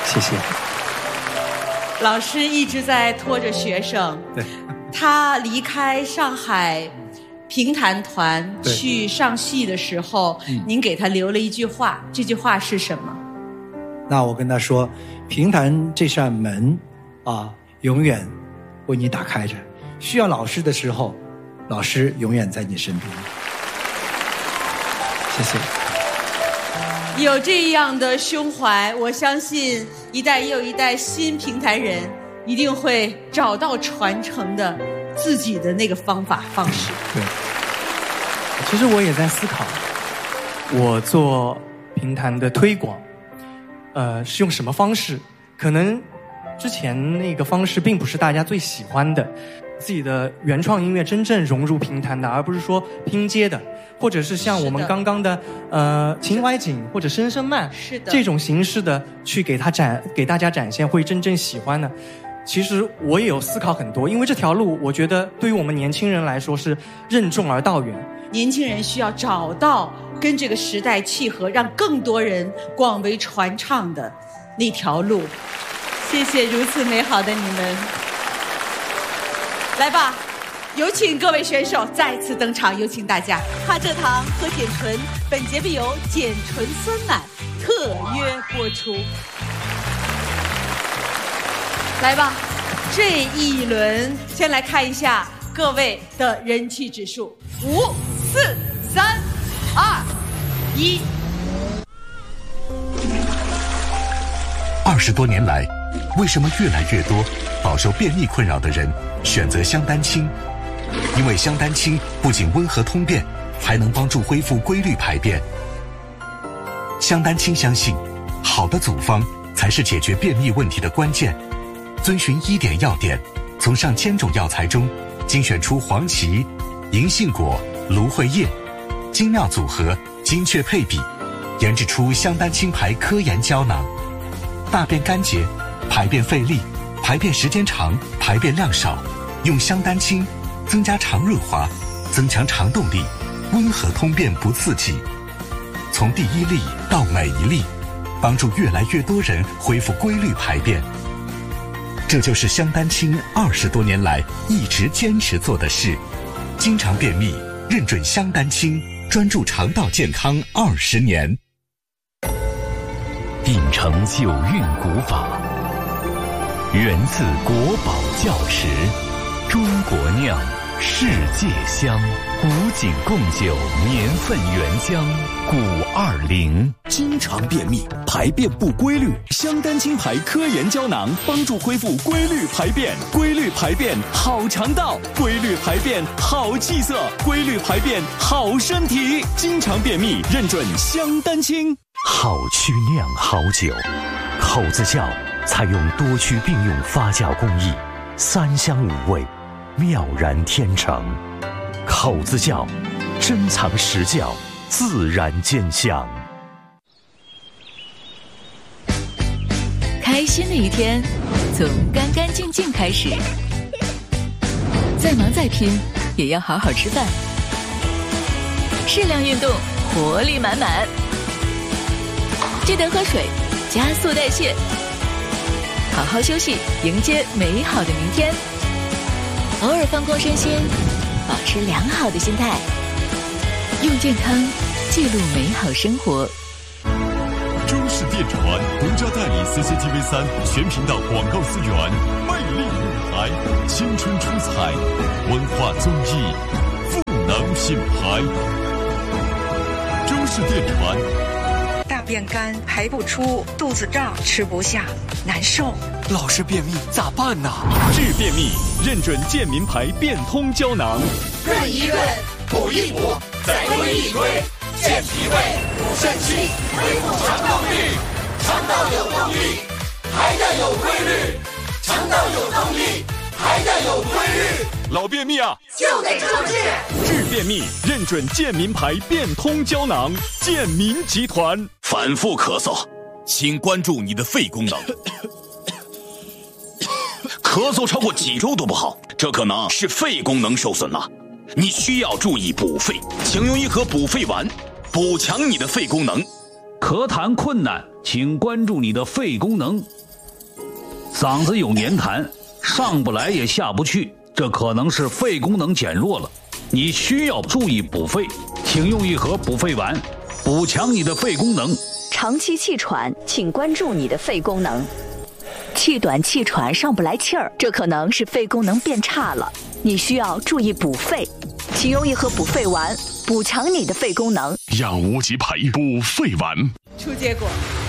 谢谢。 老师一直在拖着学生， 对， 他离开上海评弹团去上戏的时候，您给他留了一句话，这句话是什么？ 那我跟他说，评弹这扇门永远为你打开着，需要老师的时候，老师永远在你身边。谢谢。 有这样的胸怀，我相信一代又一代新评弹人一定会找到传承的自己的那个方式。 对，其实我也在思考，我做评弹的推广，是用什么方式？可能之前那个方式并不是大家最喜欢的，自己的原创音乐真正融入评弹的，而不是说拼接的，或者是像我们刚刚的秦淮锦或者声声慢这种形式的去给大家展现，会真正喜欢的。其实我也有思考很多，因为这条路我觉得对于我们年轻人来说是任重而道远。 年轻人需要找到跟这个时代契合，让更多人广为传唱的那条路。谢谢如此美好的你们。来吧，有请各位选手再次登场，有请大家。哈蔗糖和碱醇，本节目由碱醇酸奶特约播出。来吧，这一轮先来看一下各位的人气指数，5、4、3、2、1。 20多年来，为什么越来越多饱受便秘困扰的人选择香丹清？因为香丹清不仅温和通便，还能帮助恢复规律排便。香丹清相信，好的组方才是解决便秘问题的关键。遵循1点要点，从上千种药材中精选出黄芪、银杏果、芦荟叶，精妙组合，精确配比，研制出香丹清牌科研胶囊。大便干结、排便费力、排便时间长、排便量少，用香丹清增加肠润滑，增强肠动力，温和通便不刺激。从第一粒到每一粒，帮助越来越多人恢复规律排便。这就是香丹清20多年来一直坚持做的事。经常便秘，认准香丹清，专注肠道健康20年。 秉承九韵古法，源自国宝窖池，中国酿，世界香，古井贡酒年份原浆520。 经常便秘，排便不规律，香丹清牌科研胶囊帮助恢复规律排便。规律排便好肠道，规律排便好气色，规律排便好身体。经常便秘，认准香丹清。 好曲酿好酒，口子窖采用多区并用发酵工艺，3香5味，妙然天成。口子窖珍藏实窖，自然见香。 开心的一天从干干净净开始，再忙再拼也要好好吃饭，适量运动，活力满满。记得喝水，加速代谢，好好休息，迎接美好的明天。偶尔放空身心，保持良好的心态，用健康记录美好生活。 中视电传独家代理 CCTV3 全频道广告资源，魅力舞台，青春出彩，文化综艺，赋能品牌。中视电传。 大便干，排不出，肚子胀，吃不下，难受。 老是便秘咋办呢？治便秘，认准健民牌变通胶囊。 润一润，补一补，再推一推，健脾胃，补肾气，恢复肠动力。肠道有动力，排便有规律；肠道有动力，排便有规律。 老便秘啊， 就得这么治。 治便秘，认准健民牌变通胶囊。健民集团。 反复咳嗽，请关注你的肺功能。咳嗽超过几周都不好，这可能是肺功能受损了。你需要注意补肺，请用一盒补肺丸，补强你的肺功能。 咳痰困难，请关注你的肺功能。嗓子有黏痰，上不来也下不去，这可能是肺功能减弱了，你需要注意补肺，请用一盒补肺丸，补强你的肺功能。 长期气喘，请关注你的肺功能。气短气喘上不来气儿，这可能是肺功能变差了，你需要注意补肺，请用一盒补肺丸，补强你的肺功能。 让无极牌补肺丸。 出结果。